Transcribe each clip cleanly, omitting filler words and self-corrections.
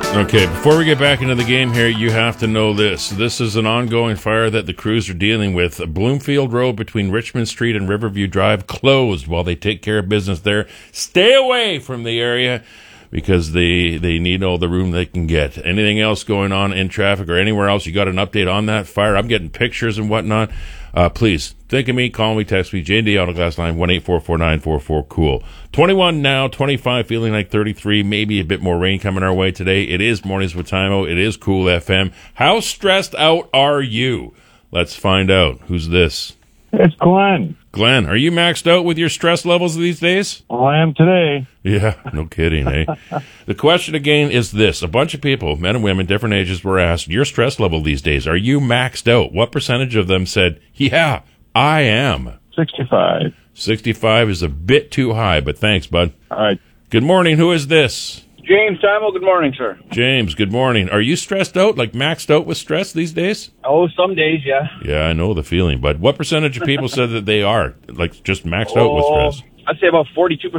Okay, before we get back into the game here, you have to know this. This is an ongoing fire that the crews are dealing with. Bloomfield Road between Richmond Street and Riverview Drive closed while they take care of business there. Stay away from the area because they need all the room they can get. Anything else going on in traffic or anywhere else, you got an update on that fire? I'm getting pictures and whatnot. Please, think of me, call me, text me, J&D Autoglass line, 1-844-944-COOL. 21 now, 25, feeling like 33, maybe a bit more rain coming our way today. It is Mornings with Timo. It is Cool FM. How stressed out are you? Let's find out. Who's this? It's Glenn. Glenn, are you maxed out with your stress levels these days? I am today. Yeah, no kidding, eh? The question again is this. A bunch of people, men and women, different ages, were asked, your stress level these days, are you maxed out? What percentage of them said, yeah, I am? 65. 65 is a bit too high, but thanks, bud. All right. Good morning. Who is this? James Timo, good morning, sir. James, good morning. Are you stressed out, like maxed out with stress these days? Oh, some days, yeah. Yeah, I know the feeling, but what percentage of people said that they are, like, just maxed out with stress? I'd say about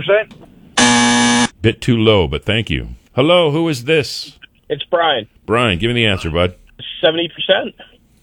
42%. Bit too low, but thank you. Hello, who is this? It's Brian. Brian, give me the answer, bud. 70%.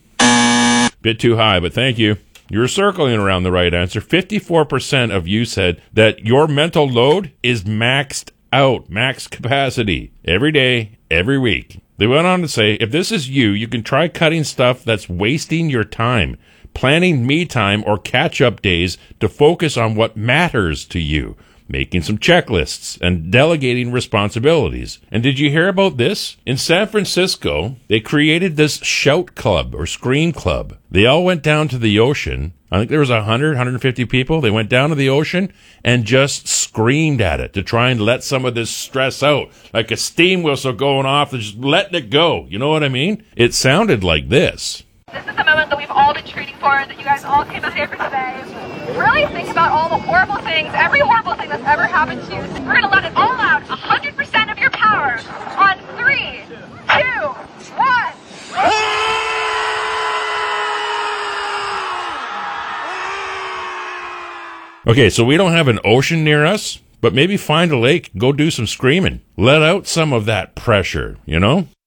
Bit too high, but thank you. You're circling around the right answer. 54% of you said that your mental load is maxed out, max capacity, every day, every week. They went on to say, if this is you, you can try cutting stuff that's wasting your time, planning me time or catch-up days to focus on what matters to you, making some checklists, and delegating responsibilities. And did you hear about this? In San Francisco, they created this shout club or scream club. They all went down to the ocean. I think there was 100, 150 people. They went down to the ocean and just screamed at it to try and let some of this stress out. Like a steam whistle going off and just letting it go. You know what I mean? It sounded like this. This is the moment that we've all been treating for, that you guys all came out here for today. Really think about all the horrible things, every horrible thing that's ever happened to you. We're going to let it all out, 100% of your power, on 3, 2, 1. Okay, so we don't have an ocean near us, but maybe find a lake, go do some screaming. Let out some of that pressure, you know?